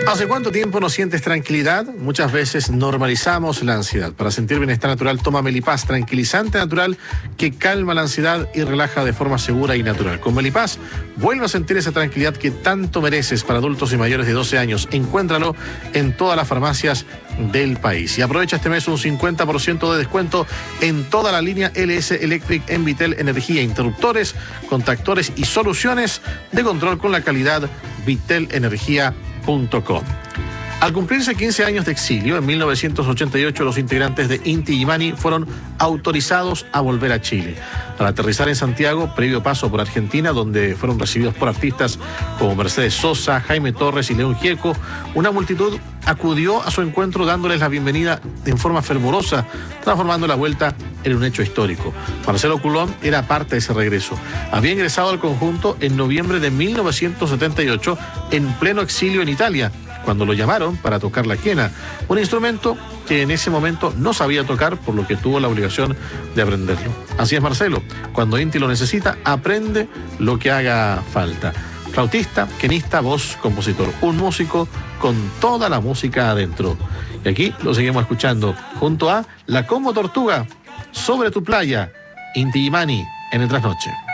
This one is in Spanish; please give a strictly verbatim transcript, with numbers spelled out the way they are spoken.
¿Hace cuánto tiempo no sientes tranquilidad? Muchas veces normalizamos la ansiedad. Para sentir bienestar natural, toma Melipaz, tranquilizante natural que calma la ansiedad y relaja de forma segura y natural. Con Melipaz, vuelve a sentir esa tranquilidad que tanto mereces para adultos y mayores de doce años. Encuéntralo en todas las farmacias del país. Y aprovecha este mes un cincuenta por ciento de descuento en toda la línea L S Electric en Vitel Energía, interruptores, contactores y soluciones de control con la calidad vitel energía punto com. Al cumplirse quince años de exilio, en mil novecientos ochenta y ocho los integrantes de Inti Illimani fueron autorizados a volver a Chile. Al aterrizar en Santiago, previo paso por Argentina, donde fueron recibidos por artistas como Mercedes Sosa, Jaime Torres y León Gieco, una multitud acudió a su encuentro dándoles la bienvenida en forma fervorosa, transformando la vuelta en un hecho histórico. Marcelo Culón era parte de ese regreso. Había ingresado al conjunto en noviembre de mil novecientos setenta y ocho en pleno exilio en Italia, cuando lo llamaron para tocar la quena, un instrumento que en ese momento no sabía tocar, por lo que tuvo la obligación de aprenderlo. Así es Marcelo, cuando Inti lo necesita, aprende lo que haga falta. Flautista, quenista, voz, compositor, un músico con toda la música adentro. Y aquí lo seguimos escuchando junto a La Como Tortuga, Sobre tu playa, Inti Illimani en el Trasnoche.